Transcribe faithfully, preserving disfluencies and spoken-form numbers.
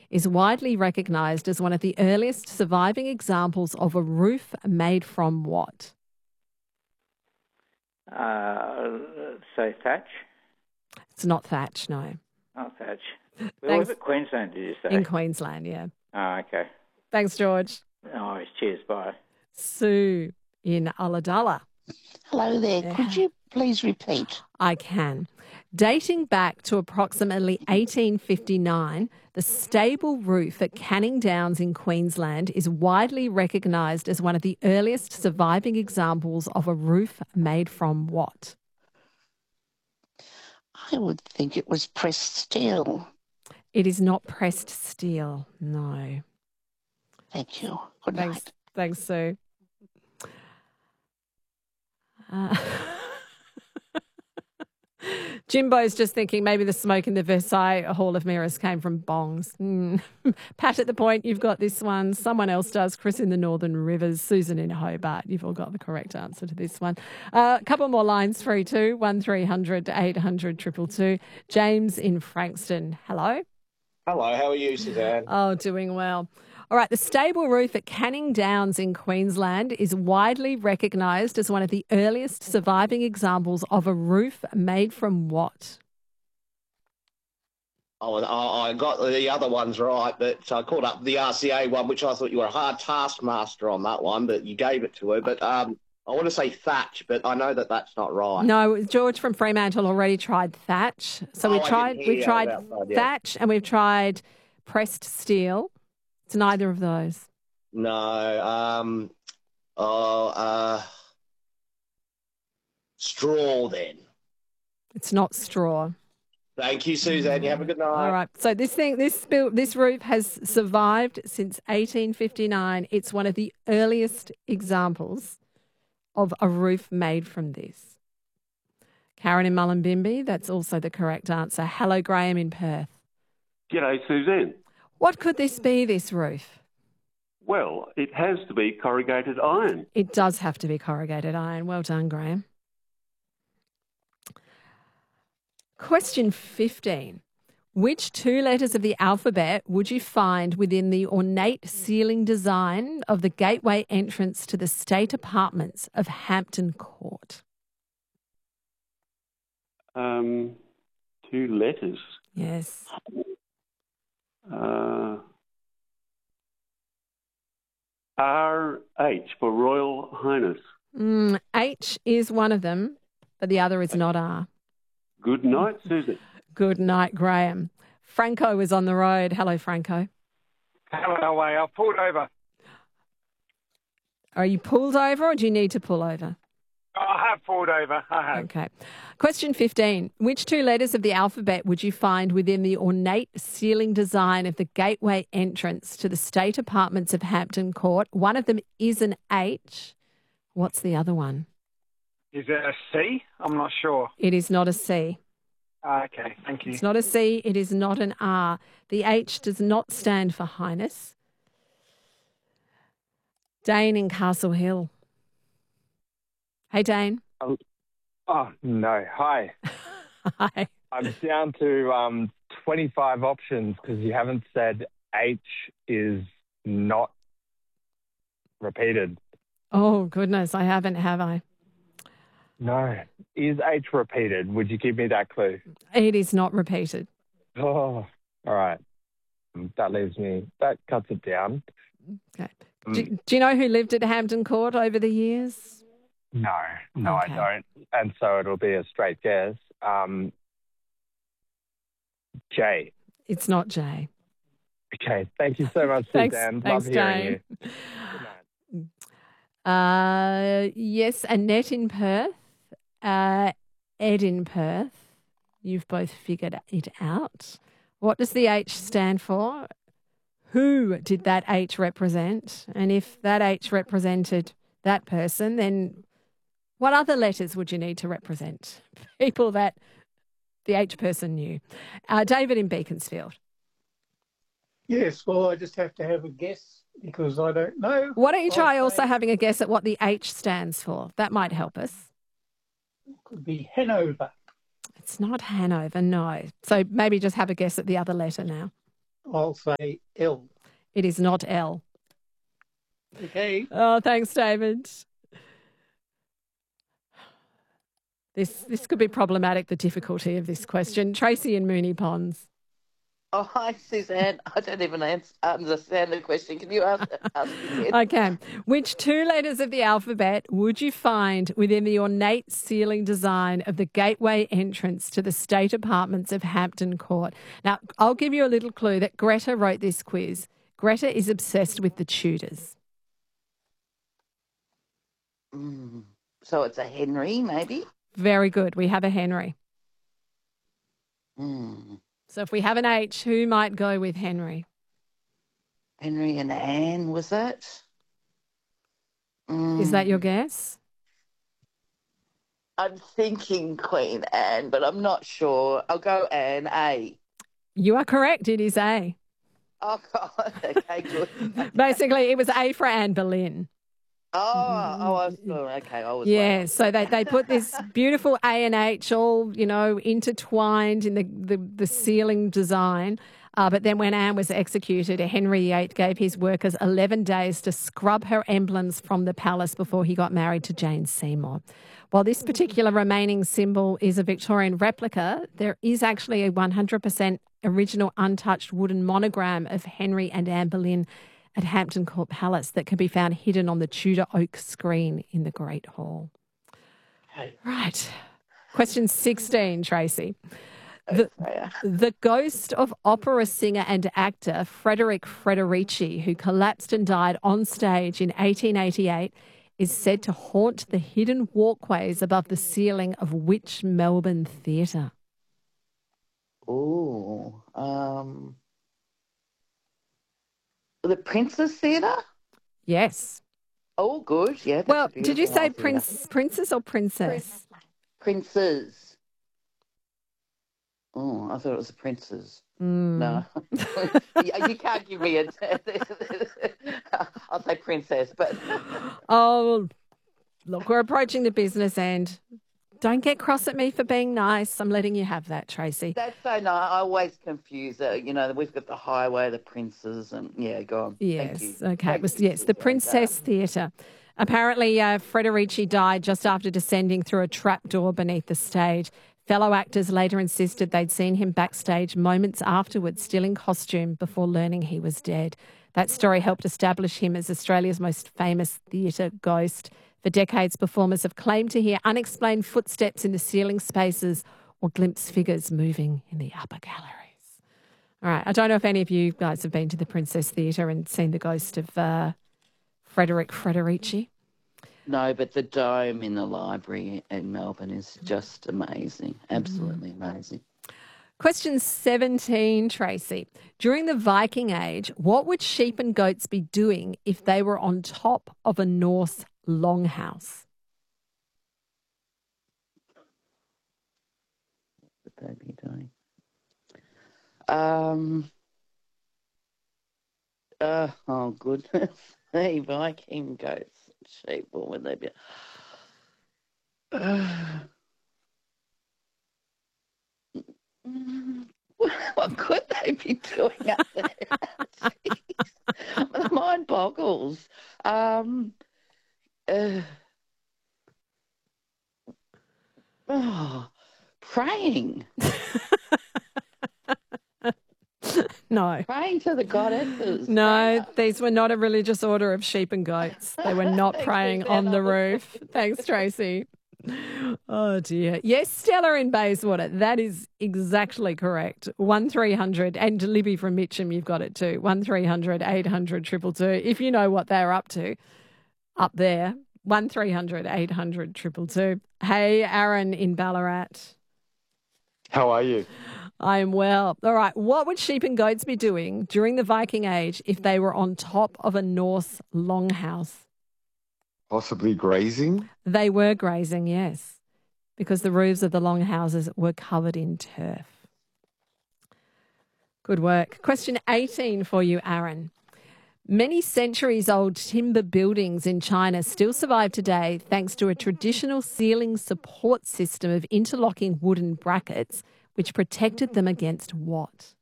is widely recognised as one of the earliest surviving examples of a roof made from what? Uh, so thatch? It's not thatch, no. Not thatch. Where was Thanks. it? Queensland, did you say? In Queensland, yeah. Oh, okay. Thanks, George. No worries. Cheers. Bye. Sue in Ulladulla. Hello there. Yeah. Could you please repeat? I can. Dating back to approximately eighteen fifty-nine, the stable roof at Canning Downs in Queensland is widely recognised as one of the earliest surviving examples of a roof made from what? I would think it was pressed steel. It is not pressed steel, no. Thank you. Good Thanks, night. thanks, Sue. Uh, Jimbo's just thinking maybe the smoke in the Versailles Hall of Mirrors came from bongs. Mm. Pat at the Point, you've got this one. Someone else does. Chris in the Northern Rivers. Susan in Hobart. You've all got the correct answer to this one. Uh, a couple more lines through too. one three hundred eight hundred two two two. James in Frankston. Hello. Hello, how are you, Suzanne? Oh, doing well. All right, the stable roof at Canning Downs in Queensland is widely recognised as one of the earliest surviving examples of a roof made from what? Oh, I I got the other ones right, but I called up the R C A one, which I thought you were a hard taskmaster on that one, but you gave it to her. But um, I want to say thatch, but I know that that's not right. No, George from Fremantle already tried thatch. So Oh, we I tried didn't hear we tried about that, yeah. thatch and we've tried pressed steel. It's neither of those. No, um, oh, uh, straw then. It's not straw. Thank you, Suzanne. You have a good night. All right. So this thing, this built, this roof has survived since eighteen fifty-nine. It's one of the earliest examples of a roof made from this. Karen in Mullumbimby, that's also the correct answer. Hello, Graham in Perth. G'day, Suzanne. What could this be, this roof? Well, it has to be corrugated iron. It does have to be corrugated iron. Well done, Graham. Question fifteen. Which two letters of the alphabet would you find within the ornate ceiling design of the gateway entrance to the state apartments of Hampton Court? Um, two letters. Yes. Uh, R H for Royal Highness. Mm, H is one of them, but the other is not R. Good night, Susan. Good night, Graham. Franco is on the road. Hello, Franco. Hello, way. I've pulled over. Are you pulled over or do you need to pull over? I have pulled over. I have. Okay. Question fifteen. Which two letters of the alphabet would you find within the ornate ceiling design of the gateway entrance to the state apartments of Hampton Court? One of them is an H. What's the other one? Is it a C? I'm not sure. It is not a C. Okay, thank you. It's not a C. It is not an R. The H does not stand for Highness. Dane in Castle Hill. Hey, Dane. Um, oh, no. Hi. Hi. I'm down to um, twenty-five options because you haven't said H is not repeated. Oh, goodness. I haven't, have I? No. Is H repeated? Would you give me that clue? It is not repeated. Oh, all right. That leaves me, that cuts it down. Okay. Do, do you know who lived at Hampton Court over the years? No, no, Okay. I don't. And so it'll be a straight guess. Um, J. It's not J. Okay, thank you so much, Thanks, Suzanne. thanks, Love hearing Jane. you. Good night. Uh, yes, Annette in Perth, uh, Ed in Perth. You've both figured it out. What does the H stand for? Who did that H represent? And if that H represented that person, then what other letters would you need to represent people that the H person knew? Uh, David in Beaconsfield. Yes, well, I just have to have a guess because I don't know. Why don't you try I'll also say having a guess at what the H stands for? That might help us. it could be Hanover. It's not Hanover, no. So maybe just have a guess at the other letter now. I'll say L. It is not L. Okay. Oh, thanks, David. This this could be problematic, the difficulty of this question. Tracy in Moonee Ponds. Oh, hi, Suzanne. I don't even answer, understand the question. Can you ask, ask again? Okay. Which two letters of the alphabet would you find within the ornate ceiling design of the gateway entrance to the state apartments of Hampton Court? Now, I'll give you a little clue that Greta wrote this quiz. Greta is obsessed with the Tudors. Mm, so it's a Henry, maybe? Very good. We have a Henry. Mm. So if we have an H, who might go with Henry? Henry and Anne, was that? Mm. Is that your guess? I'm thinking Queen Anne, but I'm not sure. I'll go Anne, A. You are correct. It is A. Oh, God. Okay, good. Basically, it was A for Anne Boleyn. Oh, oh, I was oh, okay. I was Yeah, right. so they, they put this beautiful A and H all, you know, intertwined in the, the, the ceiling design. Uh, but then when Anne was executed, Henry the Eighth gave his workers eleven days to scrub her emblems from the palace before he got married to Jane Seymour. While this particular remaining symbol is a Victorian replica, there is actually a one hundred percent original untouched wooden monogram of Henry and Anne Boleyn at Hampton Court Palace that can be found hidden on the Tudor oak screen in the Great Hall. Okay. Right. Question sixteen, Tracy. The, Okay. the ghost of opera singer and actor Frederick Frederici, who collapsed and died on stage in eighteen eighty-eight, is said to haunt the hidden walkways above the ceiling of which Melbourne theatre? Oh, um, the Princess Theatre? Yes. Oh, good. Yeah. That's Well, a did you beautiful say old theatre. prince, princess or princess? Princes? Oh, I thought it was the princes. Mm. No, you you can't give me a. I'll say princess, but Oh, look, we're approaching the business end. Don't get cross at me for being nice. I'm letting you have that, Tracy. that's so nice. I always confuse it. You know, we've got the highway, the princes, and yeah, go on. Yes, Thank you. okay. It Thank was, you, yes, the Suzanne. Princess Theatre. Apparently, uh, Frederici died just after descending through a trapdoor beneath the stage. Fellow actors later insisted they'd seen him backstage moments afterwards, still in costume, before learning he was dead. That story helped establish him as Australia's most famous theatre ghost. For decades, performers have claimed to hear unexplained footsteps in the ceiling spaces or glimpse figures moving in the upper galleries. All right, I don't know if any of you guys have been to the Princess Theatre and seen the ghost of uh, Frederick Frederici. No, but the dome in the library in Melbourne is just amazing. Absolutely amazing. Question seventeen, Tracy. During the Viking Age, what would sheep and goats be doing if they were on top of a Norse longhouse? What would they be doing? Um. Uh, oh, goodness. Hey, Viking goats, sheep, what would they be? Uh, what could they be doing up there? Jeez. My mind boggles. Um, uh, oh, praying. No. Praying to the goddesses. No, these were not a religious order of sheep and goats. They were not Thanks, praying Suzanne. on the roof. Thanks, Tracy. Oh, dear. Yes, Stella in Bayswater. That is exactly correct. one three hundred, and Libby from Mitcham, you've got it too. one three hundred eight hundred two two two. If you know what they're up to up there, one three hundred eight hundred two two two. Hey, Aaron in Ballarat. How are you? I am well. All right. What would sheep and goats be doing during the Viking Age if they were on top of a Norse longhouse? Possibly grazing? They were grazing, yes, because the roofs of the longhouses were covered in turf. Good work. Question eighteen for you, Aaron. Many centuries-old timber buildings in China still survive today thanks to a traditional ceiling support system of interlocking wooden brackets which protected them against what?